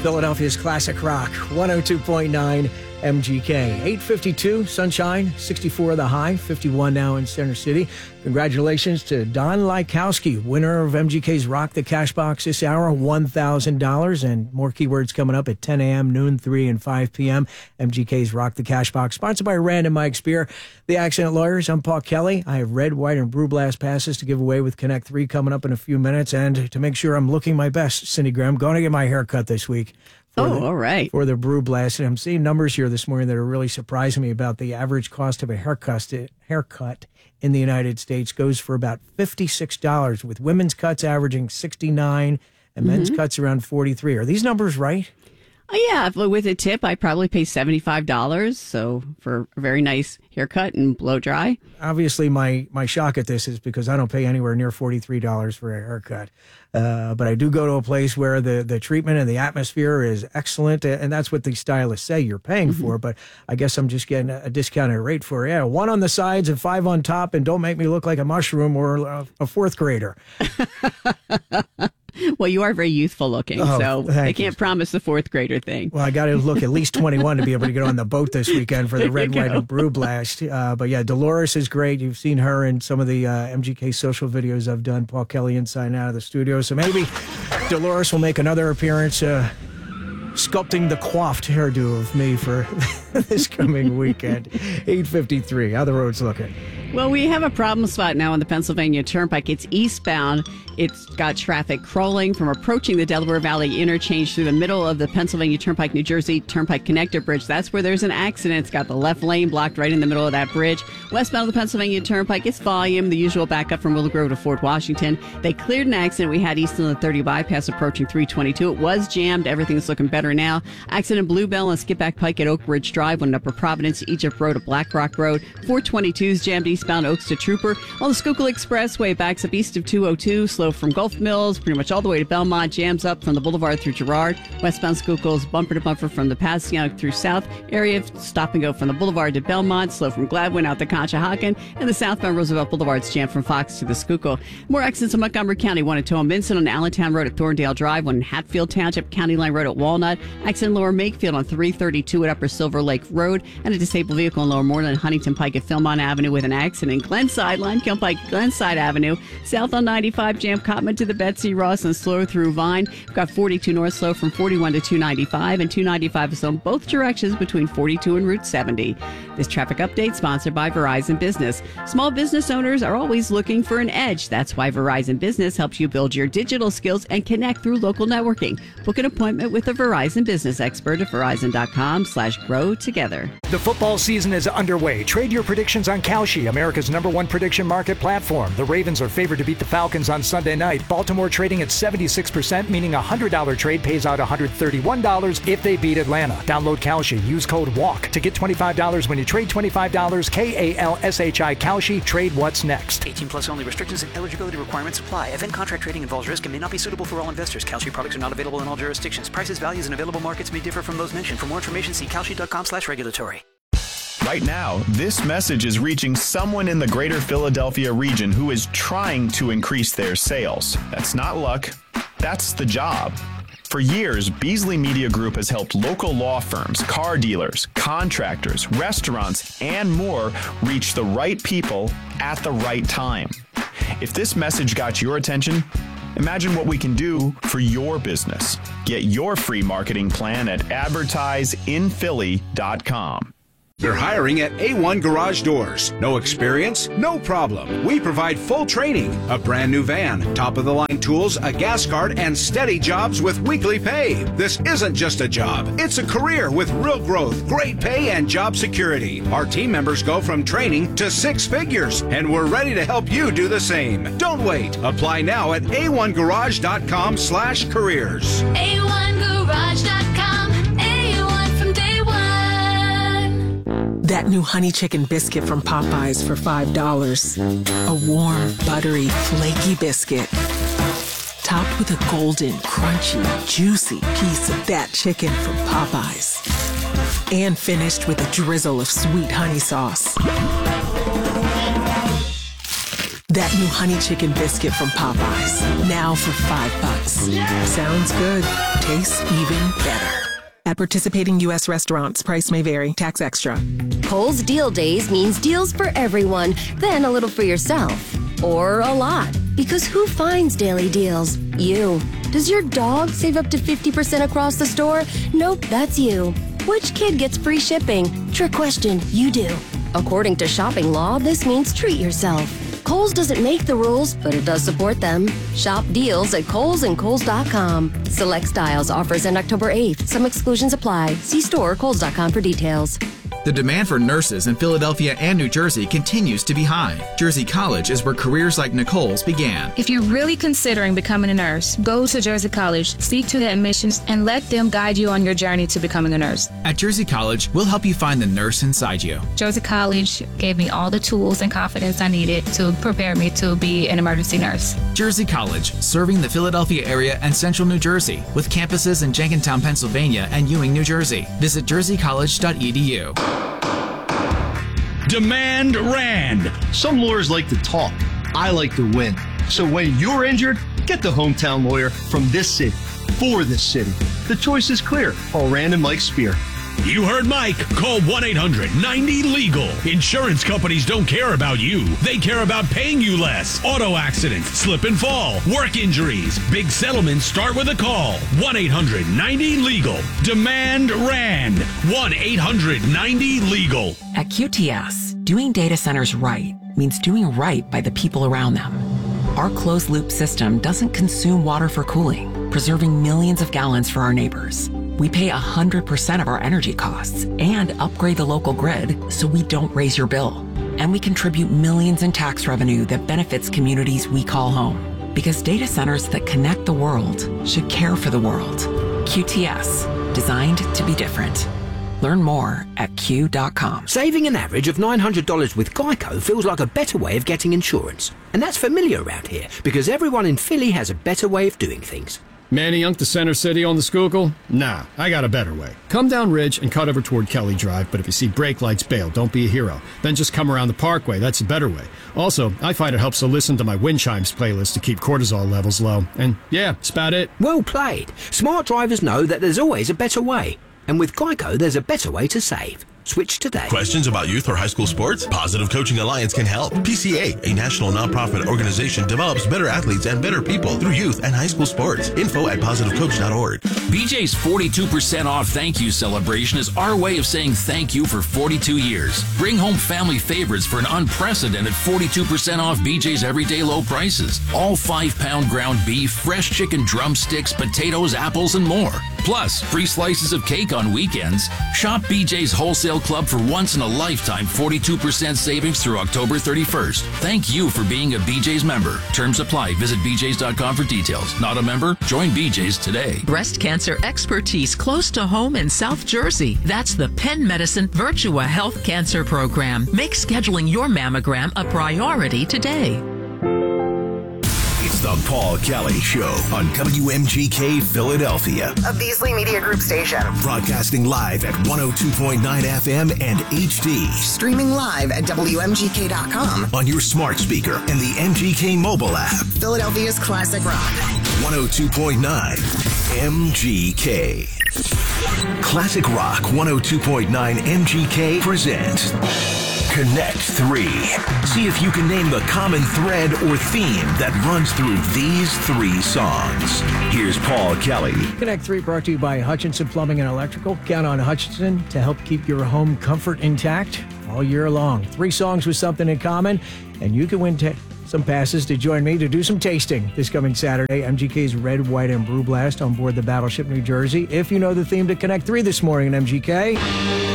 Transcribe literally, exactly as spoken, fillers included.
Philadelphia's classic rock, one oh two point nine M G K. eight fifty-two, sunshine, sixty-four the high, fifty-one now in Center City. Congratulations to Don Lykowski, winner of M G K's Rock the Cash Box this hour, one thousand dollars. And more keywords coming up at ten a.m., noon, three, and five p.m. M G K's Rock the Cash Box, sponsored by Rand and Mike Spear, the Accident Lawyers. I'm Paul Kelly. I have red, white, and Brew Blast passes to give away with Connect three coming up in a few minutes. And to make sure I'm looking my best, Cindy Graham, going to get my hair cut this week. Oh, the, all right. For the Brew Blast. And I'm seeing numbers here this morning that are really surprising me about the average cost of a haircut, haircut in the United States goes for about fifty-six dollars, with women's cuts averaging sixty-nine dollars and mm-hmm. men's cuts around forty-three dollars. Are these numbers right? Oh, yeah, with a tip, I probably pay seventy-five dollars. So for a very nice haircut and blow dry. Obviously, my, my shock at this is because I don't pay anywhere near forty-three dollars for a haircut. Uh, but I do go to a place where the, the treatment and the atmosphere is excellent. And that's what the stylists say you're paying mm-hmm. for. But I guess I'm just getting a discounted rate for it. Yeah, one on the sides and five on top. And don't make me look like a mushroom or a, a fourth grader. Well, you are very youthful looking, oh, so I can't you. promise the fourth grader thing. Well, I got to look at least twenty-one to be able to get on the boat this weekend for the Red, White, and Brew Blast. Uh, but yeah, Dolores is great. You've seen her in some of the uh, M G K social videos I've done, Paul Kelly inside and out of the studio. So maybe Dolores will make another appearance uh, sculpting the coiffed hairdo of me for this coming weekend. eight fifty-three. How the roads looking? Well, we have a problem spot now on the Pennsylvania Turnpike. It's eastbound. It's got traffic crawling from approaching the Delaware Valley interchange through the middle of the Pennsylvania Turnpike, New Jersey Turnpike Connector Bridge. That's where there's an accident. It's got the left lane blocked right in the middle of that bridge. Westbound of the Pennsylvania Turnpike, it's volume, the usual backup from Willow Grove to Fort Washington. They cleared an accident we had east on the thirty bypass approaching three twenty-two. It was jammed. Everything's looking better now. Accident Bluebell and Skipback Pike at Oak Ridge Drive, one Upper Providence, Egypt Road to Black Rock Road. four twenty-two's jammed eastbound Oaks to Trooper. On the Schuylkill Expressway, backs up east of two oh two, slow from Gulf Mills, pretty much all the way to Belmont, jams up from the Boulevard through Girard. Westbound Schuylkill's bumper to bumper from the Passyunk through South area, stop and go from the Boulevard to Belmont, slow from Gladwin out to Conshohocken, and the southbound Roosevelt Boulevard's jammed from Fox to the Schuylkill. More accidents in Montgomery County, one at Towing-Vincent on Allentown Road at Thorndale Drive, one in Hatfield Township, County Line Road at Walnut, accident in Lower Makefield on three thirty-two at Upper Silver Lake Road, and a disabled vehicle in Lower Moreland, Huntington Pike at Philmont Avenue with an accident. Glenside, Limekiln Pike, Glenside Avenue, south on ninety-five, jam Cotman to the Betsy Ross and slow through Vine. We've got forty-two north slow from forty-one to two ninety-five, and two ninety-five is on both directions between forty-two and Route seventy. This traffic update sponsored by Verizon Business. Small business owners are always looking for an edge. That's why Verizon Business helps you build your digital skills and connect through local networking. Book an appointment with a Verizon Business expert at Verizon.com slash grow together. The football season is underway. Trade your predictions on Kalshi, America's number one prediction market platform. The Ravens are favored to beat the Falcons on Sunday night. Baltimore trading at seventy-six percent, meaning a one hundred dollars trade pays out one hundred thirty-one dollars if they beat Atlanta. Download Kalshi. Use code WALK to get twenty-five dollars when you trade twenty-five dollars. K A L S H I Kalshi. Trade what's next. eighteen plus only. Restrictions and eligibility requirements apply. Event contract trading involves risk and may not be suitable for all investors. Kalshi products are not available in all jurisdictions. Prices, values, and available markets may differ from those mentioned. For more information, see kalshi.com slash regulatory. Right now, this message is reaching someone in the greater Philadelphia region who is trying to increase their sales. That's not luck. That's the job. For years, Beasley Media Group has helped local law firms, car dealers, contractors, restaurants, and more reach the right people at the right time. If this message got your attention, imagine what we can do for your business. Get your free marketing plan at advertise in philly dot com. They're hiring at A one Garage Doors. No experience? No problem. We provide full training, a brand new van, top-of-the-line tools, a gas card, and steady jobs with weekly pay. This isn't just a job. It's a career with real growth, great pay, and job security. Our team members go from training to six figures, and we're ready to help you do the same. Don't wait. Apply now at A one garage dot com slash careers. A one garage dot com. A one from day one. That new honey chicken biscuit from Popeyes for five dollars. A warm, buttery, flaky biscuit. Topped with a golden, crunchy, juicy piece of that chicken from Popeyes. And finished with a drizzle of sweet honey sauce. That new honey chicken biscuit from Popeyes. Now for five bucks. Sounds good. Tastes even better. At participating U S restaurants, price may vary. Tax extra. Kohl's Deal Days means deals for everyone, then a little for yourself. Or a lot. Because who finds daily deals? You. Does your dog save up to fifty percent across the store? Nope, that's you. Which kid gets free shipping? Trick question, you do. According to shopping law, this means treat yourself. Kohl's doesn't make the rules, but it does support them. Shop deals at Kohl's and Kohl's dot com. Select styles offers end October eighth. Some exclusions apply. See store or Kohl's dot com for details. The demand for nurses in Philadelphia and New Jersey continues to be high. Jersey College is where careers like Nicole's began. If you're really considering becoming a nurse, go to Jersey College, speak to the admissions, and let them guide you on your journey to becoming a nurse. At Jersey College, we'll help you find the nurse inside you. Jersey College gave me all the tools and confidence I needed to prepare me to be an emergency nurse. Jersey College, serving the Philadelphia area and central New Jersey, with campuses in Jenkintown, Pennsylvania, and Ewing, New Jersey. Visit jersey college dot e d u. Demand Rand. Some lawyers like to talk. I like to win. So when you're injured, get the hometown lawyer from this city, for this city. The choice is clear. Call Rand and Mike Spear. You heard Mike. Call one eight hundred ninety legal. Insurance companies don't care about you. They care about paying you less. Auto accidents, slip and fall, work injuries. Big settlements start with a call. one eight hundred ninety legal. Demand Rand. one eight hundred ninety legal. At Q T S, doing data centers right means doing right by the people around them. Our closed-loop system doesn't consume water for cooling, preserving millions of gallons for our neighbors. We pay one hundred percent of our energy costs and upgrade the local grid so we don't raise your bill. And we contribute millions in tax revenue that benefits communities we call home. Because data centers that connect the world should care for the world. Q T S, designed to be different. Learn more at Q dot com. Saving an average of nine hundred dollars with Geico feels like a better way of getting insurance. And that's familiar around here because everyone in Philly has a better way of doing things. Manayunk to Center City on the Schuylkill? Nah, I got a better way. Come down Ridge and cut over toward Kelly Drive, but if you see brake lights, bail. Don't be a hero. Then just come around the Parkway. That's the better way. Also, I find it helps to listen to my wind chimes playlist to keep cortisol levels low. And yeah, that's about it. Well played. Smart drivers know that there's always a better way. And with Geico, there's a better way to save. Switch today. Questions about youth or high school sports? Positive Coaching Alliance can help. P C A, a national nonprofit organization, develops better athletes and better people through youth and high school sports. Info at positive coach dot org. B J's forty-two percent off thank you celebration is our way of saying thank you for forty-two years. Bring home family favorites for an unprecedented forty-two percent off B J's everyday low prices. All five pound ground beef, fresh chicken drumsticks, potatoes, apples, and more. Plus, free slices of cake on weekends. Shop B J's Wholesale Club for once in a lifetime forty-two percent savings through October thirty-first. Thank you for being a B J's member. Terms apply. Visit b j's dot com for details. Not a member? Join B J's today. Breast cancer expertise close to home in South Jersey. That's the Penn Medicine Virtua Health Cancer Program. Make scheduling your mammogram a priority today. It's the Paul Kelly Show on W M G K Philadelphia. A Beasley Media Group station. Broadcasting live at one oh two point nine F M and H D. Streaming live at W M G K dot com. On your smart speaker and the M G K mobile app. Philadelphia's classic rock. one oh two point nine M G K. Classic Rock one oh two point nine M G K presents Connect three. See if you can name the common thread or theme that runs through these three songs. Here's Paul Kelly. Connect three brought to you by Hutchinson Plumbing and Electrical. Count on Hutchinson to help keep your home comfort intact all year long. Three songs with something in common, and you can win t- some passes to join me to do some tasting this coming Saturday. M G K's Red, White, and Brew Blast on board the Battleship New Jersey. If you know the theme to Connect three this morning in M G K.